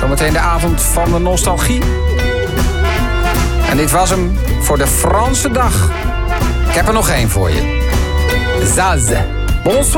Zometeen de avond van de nostalgie. En dit was hem voor de Franse dag. Ik heb er nog één voor je. Zaz. Bonsoir.